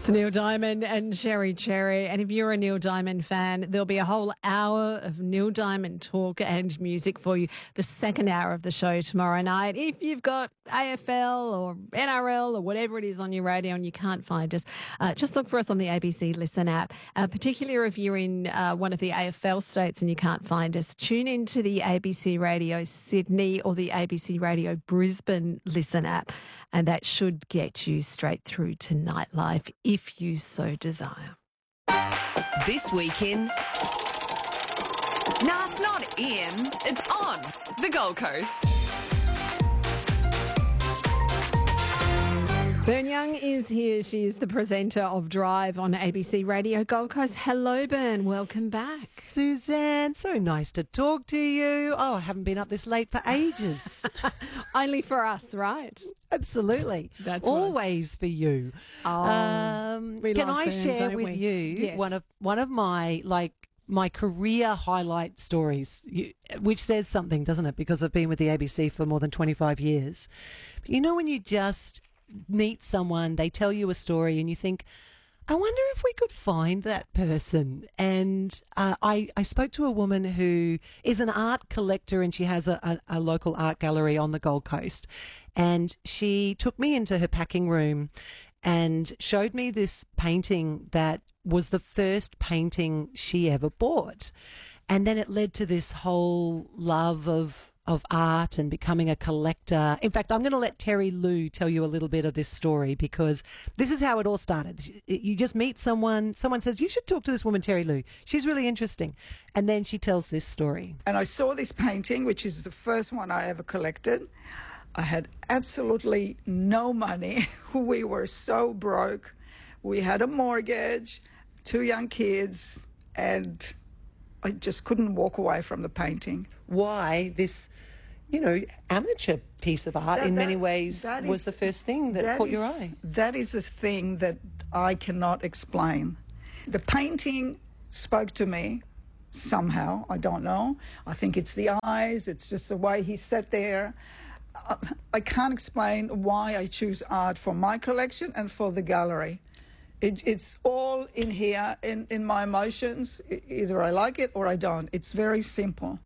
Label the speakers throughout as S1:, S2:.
S1: It's Neil Diamond and Sherry Cherry. And if you're a Neil Diamond fan, there'll be a whole hour of Neil Diamond talk and music for you, the second hour of the show tomorrow night. If you've got AFL or NRL or whatever it is on your radio and you can't find us, just look for us on the ABC Listen app. Particularly if you're in one of the AFL states and you can't find us, tune into the ABC Radio Sydney or the ABC Radio Brisbane Listen app. And that should get you straight through to nightlife if you so desire.
S2: This weekend. No, it's not in. It's on the Gold Coast.
S1: Bern Young is here. She is the presenter of Drive on ABC Radio Gold Coast. Hello, Bern. Welcome back.
S3: Suzanne, so nice to talk to you. Oh, I haven't been up this late for ages.
S1: Only for us, right?
S3: Absolutely.
S1: That's
S3: always for you.
S1: We
S3: can
S1: love
S3: I
S1: Bern,
S3: share
S1: don't
S3: with
S1: we?
S3: you
S1: Yes.
S3: one of my career highlight stories, which says something, doesn't it? Because I've been with the ABC for more than 25 years. But you know when you just meet someone, they tell you a story and you think, I wonder if we could find that person. And I spoke to a woman who is an art collector and she has a local art gallery on the Gold Coast. And she took me into her packing room and showed me this painting that was the first painting she ever bought. And then it led to this whole love of art and becoming a collector. In fact, I'm going to let Terry Lou tell you a little bit of this story because this is how it all started. You just meet someone says, you should talk to this woman, Terry Lou. She's really interesting. And then she tells this story.
S4: And I saw this painting, which is the first one I ever collected. I had absolutely no money. We were so broke. We had a mortgage, 2 young kids, and I just couldn't walk away from the painting.
S3: Why this, amateur piece of art in many ways was the first thing that caught your eye?
S4: That is the thing that I cannot explain. The painting spoke to me somehow. I don't know. I think it's the eyes. It's just the way he sat there. I can't explain why I choose art for my collection and for the gallery. It's all in here, in my emotions. Either I like it or I don't. It's very simple.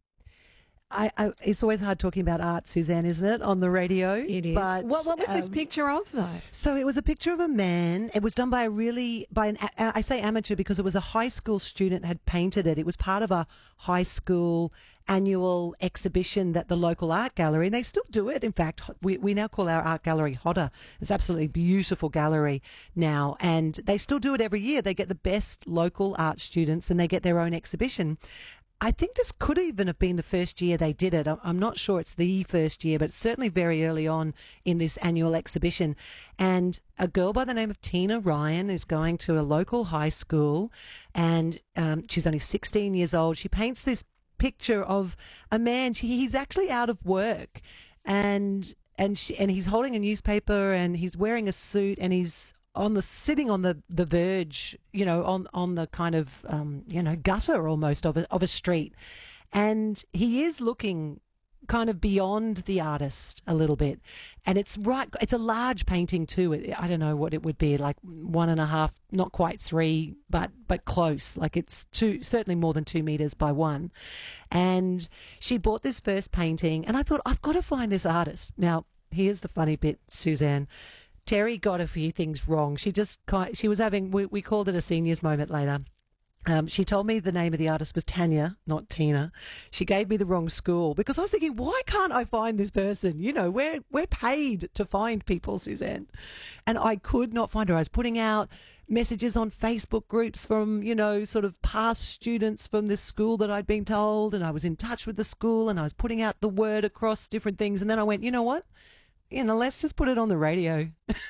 S3: It's always hard talking about art, Suzanne, isn't it, on the radio?
S1: It is.
S3: But,
S1: what was this picture of, though?
S3: So it was a picture of a man. It was done by I say amateur because it was a high school student had painted it. It was part of a high school annual exhibition that the local art gallery, and they still do it. In fact, we now call our art gallery Hodder. It's absolutely beautiful gallery now, and they still do it every year. They get the best local art students and they get their own exhibition. I think this could even have been the first year they did it. I'm not sure it's the first year, but it's certainly very early on in this annual exhibition. And a girl by the name of Tina Ryan is going to a local high school, and she's only 16 years old. She paints this picture of a man. He's actually out of work, and he's holding a newspaper, and he's wearing a suit, and he's sitting on the verge, on the kind of, gutter almost of a street. And he is looking kind of beyond the artist a little bit. And it's a large painting too. I don't know what it would be, like 1.5, not quite 3, but close. Like it's certainly more than 2 meters by 1. And she bought this first painting and I thought, I've got to find this artist. Now, here's the funny bit, Suzanne. Terry got a few things wrong. She was having, we called it a seniors moment later. She told me the name of the artist was Tanya, not Tina. She gave me the wrong school because I was thinking, why can't I find this person? We're paid to find people, Suzanne. And I could not find her. I was putting out messages on Facebook groups from, sort of past students from this school that I'd been told, and I was in touch with the school and I was putting out the word across different things. And then I went, you know what? Let's just put it on the radio.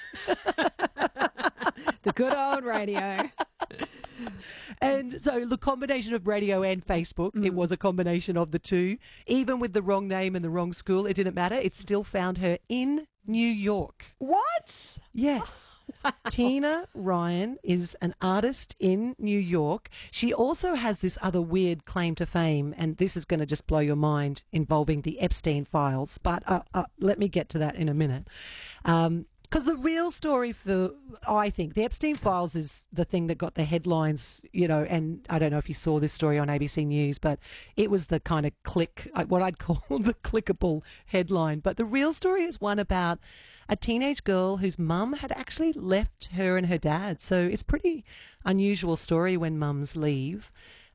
S1: The good old radio.
S3: And so the combination of radio and Facebook, it was a combination of the two. Even with the wrong name and the wrong school, it didn't matter. It still found her in New York.
S1: What?
S3: Yes. Wow. Tina Ryan is an artist in New York. She also has this other weird claim to fame, and this is going to just blow your mind, involving the Epstein files. But let me get to that in a minute. Because the real story I think, the Epstein Files is the thing that got the headlines, and I don't know if you saw this story on ABC News, but it was the kind of what I'd call the clickable headline. But the real story is one about a teenage girl whose mum had actually left her and her dad. So it's a pretty unusual story when mums leave.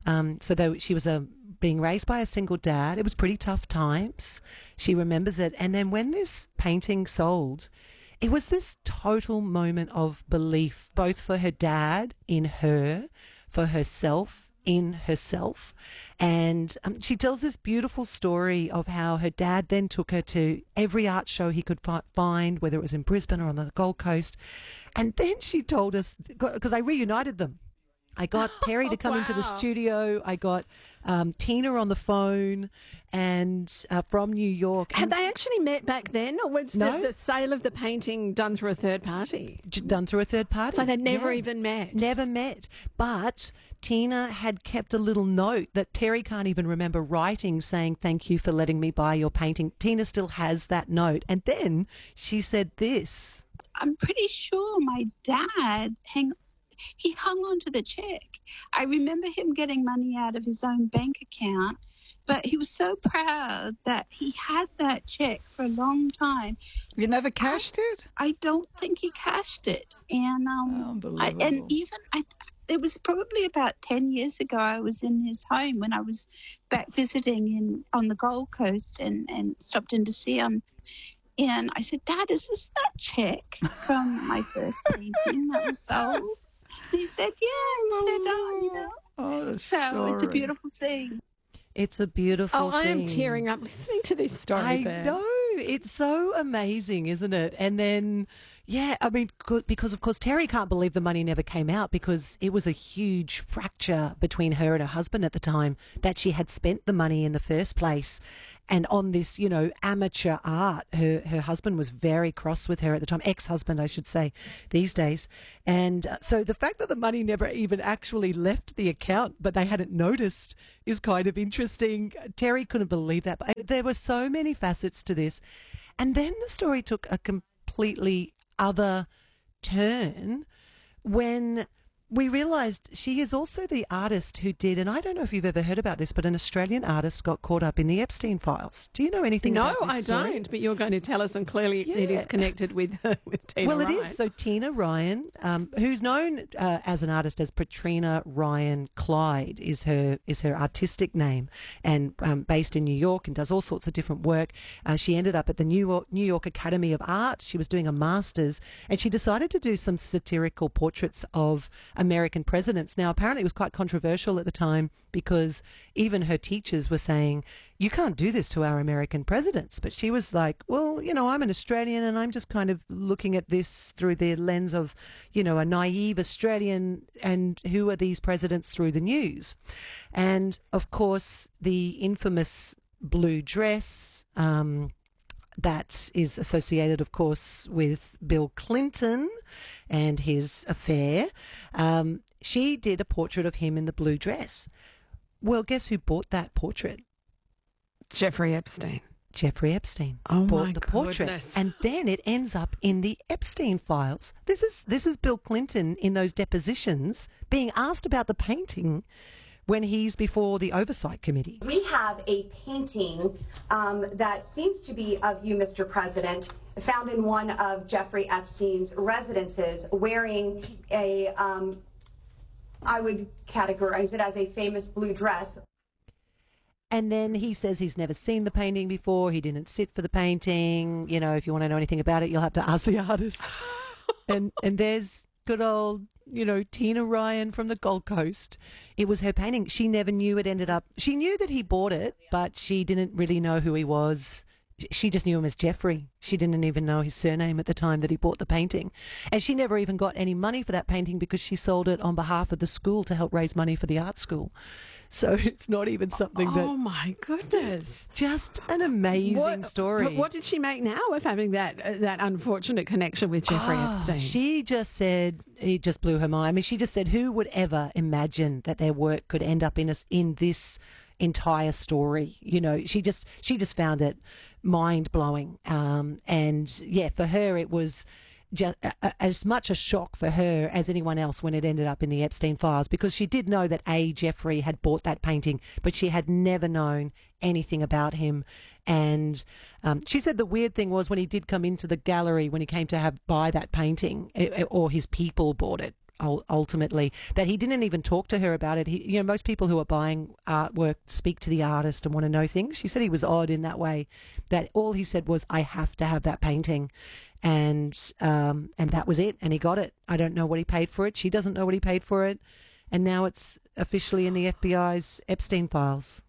S3: She was being raised by a single dad. It was pretty tough times. She remembers it. And then when this painting sold, it was this total moment of belief, both for her dad in her, for herself in herself. And she tells this beautiful story of how her dad then took her to every art show he could find, whether it was in Brisbane or on the Gold Coast. And then she told us, because I reunited them. I got Terry to come into the studio. I got Tina on the phone and from New York.
S1: Had they actually met back then, or was
S3: No.
S1: the sale of the painting done through a third party?
S3: Done through a third party.
S1: So they'd never
S3: Yeah.
S1: even met.
S3: Never met. But Tina had kept a little note that Terry can't even remember writing saying, "Thank you for letting me buy your painting." Tina still has that note. And then she said this.
S5: I'm pretty sure my dad he hung on to the check. I remember him getting money out of his own bank account, but he was so proud that he had that check for a long time.
S4: You never cashed it?
S5: I don't think he cashed it. And
S4: Unbelievable.
S5: it was probably about 10 years ago. I was in his home when I was back visiting on the Gold Coast and stopped in to see him. And I said, "Dad, is this that check from my first painting that was sold?" And he said, "Yeah." He said,
S4: the
S5: So it's a
S4: story.
S5: beautiful thing.
S3: It's a beautiful
S1: I
S3: thing.
S1: am tearing up listening to this story.
S3: I
S1: Bear.
S3: know. It's so amazing, isn't it? And then, because of course Terry can't believe the money never came out because it was a huge fracture between her and her husband at the time that she had spent the money in the first place. And on this, amateur art, her husband was very cross with her at the time, ex-husband, I should say, these days. And so the fact that the money never even actually left the account, but they hadn't noticed, is kind of interesting. Terry couldn't believe that. But there were so many facets to this. And then the story took a completely other turn when we realised she is also the artist who did, and I don't know if you've ever heard about this, but an Australian artist got caught up in the Epstein files. Do you know anything
S1: No,
S3: about this
S1: I
S3: story?
S1: don't. But you're going to tell us, and clearly it
S3: Yeah.
S1: is connected with Tina
S3: Well, it
S1: Ryan.
S3: is. So Tina Ryan, who's known as an artist as Patrina Ryan Clyde, is her artistic name, and based in New York and does all sorts of different work. She ended up at the New York Academy of Art. She was doing a master's, and she decided to do some satirical portraits of American presidents. Now, apparently, it was quite controversial at the time because even her teachers were saying, "You can't do this to our American presidents." But she was like, "Well, I'm an Australian and I'm just kind of looking at this through the lens of, a naive Australian, and who are these presidents through the news?" And of course, the infamous blue dress, that is associated, of course, with Bill Clinton and his affair. She did a portrait of him in the blue dress. Well, guess who bought that portrait?
S1: Jeffrey Epstein.
S3: Jeffrey Epstein
S1: Oh,
S3: bought
S1: my
S3: the portrait,
S1: goodness.
S3: and then it ends up in the Epstein files. This is Bill Clinton in those depositions being asked about the painting when he's before the oversight committee.
S6: We have a painting that seems to be of you, Mr. President, found in one of Jeffrey Epstein's residences, wearing a, I would categorize it as a famous blue dress.
S3: And then he says he's never seen the painting before. He didn't sit for the painting. If you want to know anything about it, you'll have to ask the artist. and there's good old, Tina Ryan from the Gold Coast. It was her painting. She never knew it ended up. She knew that he bought it, but she didn't really know who he was. She just knew him as Jeffrey. She didn't even know his surname at the time that he bought the painting. And she never even got any money for that painting because she sold it on behalf of the school to help raise money for the art school. So it's not even something that...
S1: Oh, my goodness.
S3: Just an amazing story.
S1: What did she make now of having that unfortunate connection with Jeffrey Epstein?
S3: She just said, it just blew her mind. I mean, she just said, who would ever imagine that their work could end up in this entire story? She just found it mind blowing. And yeah, for her, it was as much a shock for her as anyone else when it ended up in the Epstein files, because she did know that Jeffrey had bought that painting, but she had never known anything about him. And she said the weird thing was when he did come into the gallery, when he came to buy that painting, or his people bought it, ultimately, that he didn't even talk to her about it. Most people who are buying artwork speak to the artist and want to know things. She said he was odd in that way, that all he said was, I have to have that painting. And that was it. And he got it. I don't know what he paid for it. She doesn't know what he paid for it. And now it's officially in the FBI's Epstein files.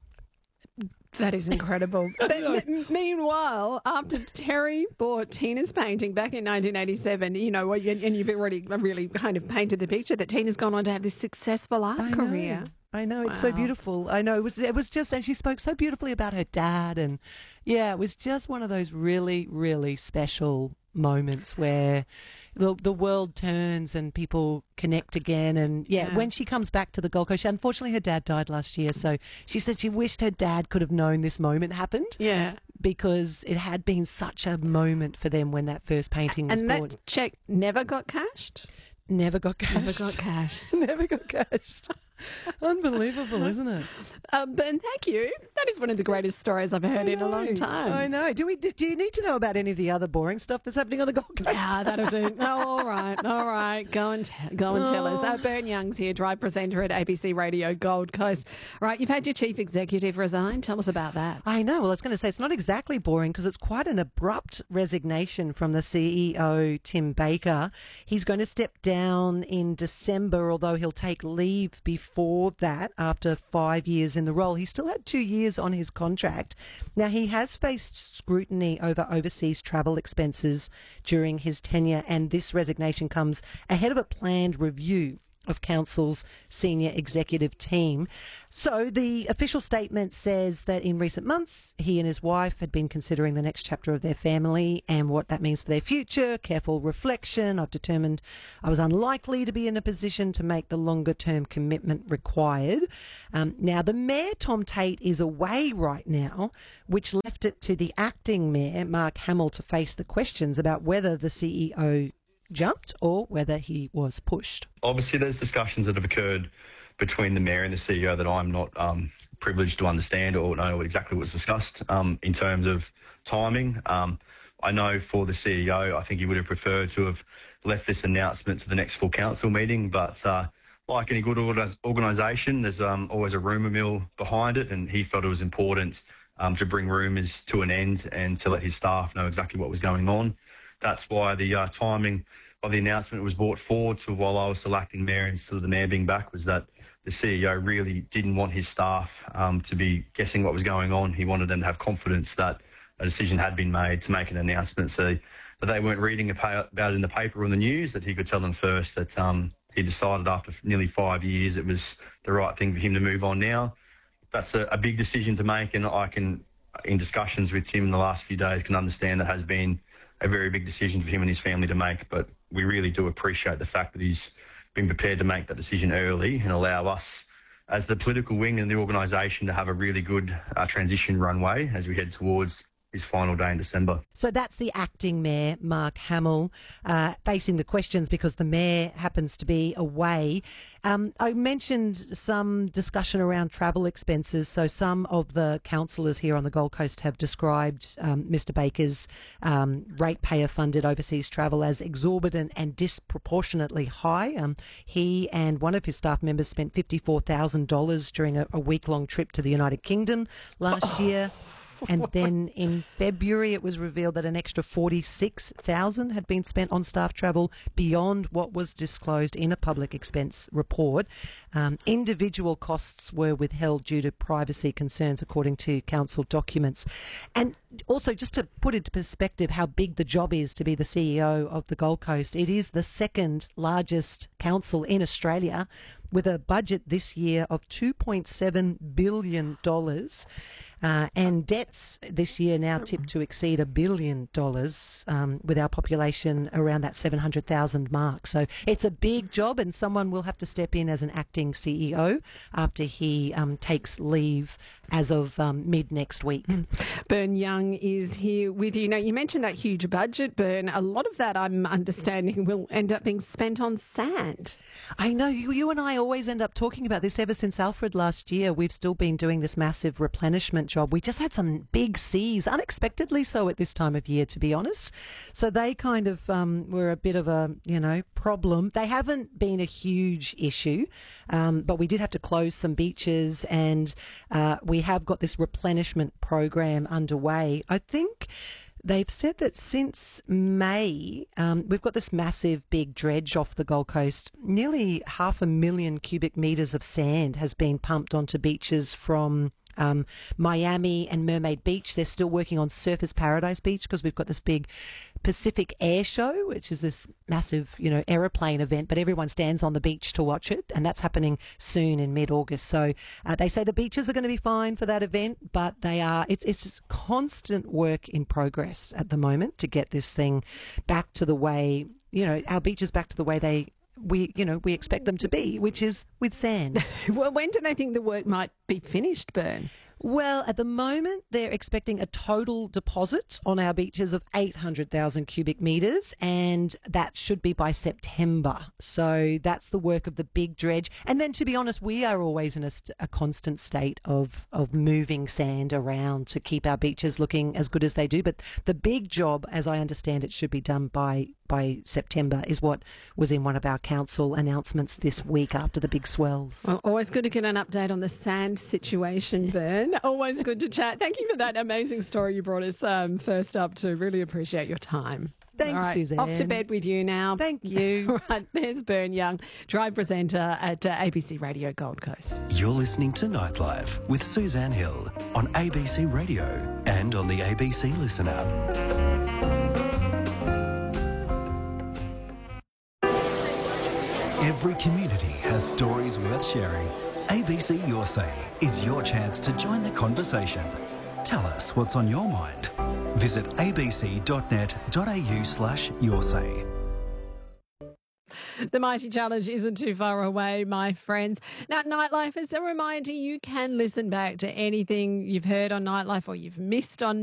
S1: That is incredible. But meanwhile, after Terry bought Tina's painting back in 1987, and you've already really kind of painted the picture that Tina's gone on to have this successful art career.
S3: I know, it's so beautiful. I know, it was just, and she spoke so beautifully about her dad, and yeah, it was just one of those really, really special moments where the world turns and people connect again. And when she comes back to the Gold Coast, unfortunately her dad died last year, so she said she wished her dad could have known this moment happened. Yeah. Because it had been such a moment for them when that first painting was bought.
S1: And that cheque never got cashed?
S3: Never got cashed.
S1: Never got cashed.
S3: Never got cashed. Unbelievable, isn't it?
S1: Ben, thank you. That is one of the greatest stories I've heard in a long time.
S3: I know. Do you need to know about any of the other boring stuff that's happening on the Gold Coast?
S1: Yeah, that'll do. Oh, all right. Go and tell us. Bern Young's here, drive presenter at ABC Radio Gold Coast. Right, you've had your chief executive resign. Tell us about that.
S3: I know. Well, I was going to say it's not exactly boring because it's quite an abrupt resignation from the CEO, Tim Baker. He's going to step down in December, although he'll take leave before that after 5 years in the role. He still had 2 years on his contract. Now, he has faced scrutiny over overseas travel expenses during his tenure, and this resignation comes ahead of a planned review of Council's senior executive team. So the official statement says that in recent months, he and his wife had been considering the next chapter of their family and what that means for their future. Careful reflection. I've determined I was unlikely to be in a position to make the longer term commitment required. Now, the mayor, Tom Tate, is away right now, which left it to the acting mayor, Mark Hamill, to face the questions about whether the CEO jumped or whether he was pushed.
S7: Obviously, there's discussions that have occurred between the mayor and the CEO that I'm not privileged to understand or know exactly what's discussed in terms of timing. I know for the CEO, I think he would have preferred to have left this announcement to the next full council meeting, but like any good organisation, there's always a rumour mill behind it, and he felt it was important to bring rumours to an end and to let his staff know exactly what was going on. That's why the timing of the announcement was brought forward to while I was still acting mayor instead of the mayor being back, was that the CEO really didn't want his staff to be guessing what was going on. He wanted them to have confidence that a decision had been made to make an announcement, so that they weren't reading about it in the paper or in the news, that he could tell them first that he decided after nearly 5 years it was the right thing for him to move on now. That's a big decision to make, and I can, in discussions with him in the last few days, can understand that has been a very big decision for him and his family to make, but we really do appreciate the fact that he's been prepared to make that decision early and allow us as the political wing and the organisation to have a really good transition runway as we head towards his final day in December.
S3: So that's the acting mayor, Mark Hamill, facing the questions because the mayor happens to be away. I mentioned some discussion around travel expenses. So some of the councillors here on the Gold Coast have described Mr Baker's ratepayer-funded overseas travel as exorbitant and disproportionately high. He and one of his staff members spent $54,000 during a week-long trip to the United Kingdom last year. And then in February, it was revealed that an extra $46,000 had been spent on staff travel beyond what was disclosed in a public expense report. Individual costs were withheld due to privacy concerns, according to council documents. And also, just to put into perspective how big the job is to be the CEO of the Gold Coast, it is the second largest council in Australia, with a budget this year of $2.7 billion. And debts this year now tipped to exceed $1 billion, with our population around that 700,000 mark. So it's a big job, and someone will have to step in as an acting CEO after he takes leave as of mid next week.
S1: Bern Young is here with you. Now, you mentioned that huge budget, Bern. A lot of that, I'm understanding, will end up being spent on sand.
S3: I know. You and I always end up talking about this ever since Alfred last year. We've still been doing this massive replenishment job. We just had some big seas, unexpectedly so at this time of year, to be honest. So they kind of were a bit of a, problem. They haven't been a huge issue, but we did have to close some beaches, and we have got this replenishment program underway. I think they've said that since May, we've got this massive big dredge off the Gold Coast. Nearly 500,000 cubic metres of sand has been pumped onto beaches from Miami and Mermaid Beach. They're still working on Surfers Paradise Beach because we've got this big Pacific Air Show, which is this massive, aeroplane event, but everyone stands on the beach to watch it, and that's happening soon in mid-August. So they say the beaches are going to be fine for that event, but it's constant work in progress at the moment to get this thing back to the way, our beaches back to the way we expect them to be, which is with sand.
S1: Well, when do they think the work might be finished, Bern?
S3: Well, at the moment, they're expecting a total deposit on our beaches of 800,000 cubic metres, and that should be by September. So that's the work of the big dredge. And then, to be honest, we are always in a constant state of moving sand around to keep our beaches looking as good as they do. But the big job, as I understand it, should be done by September, is what was in one of our council announcements this week after the big swells.
S1: Well, always good to get an update on the sand situation, Bern. Always good to chat. Thank you for that amazing story you brought us first up to. Really appreciate your time.
S3: Thanks,
S1: all right,
S3: Suzanne.
S1: Off to bed with you now.
S3: Thank you.
S1: Right, there's Bern Young, Drive presenter at ABC Radio Gold Coast.
S8: You're listening to Nightlife with Suzanne Hill on ABC Radio and on the ABC Listen app. Every community has stories worth sharing. ABC Your Say is your chance to join the conversation. Tell us what's on your mind. Visit abc.net.au/yoursay.
S1: The Mighty Challenge isn't too far away, my friends. Now, Nightlife, as a reminder, you can listen back to anything you've heard on Nightlife or you've missed on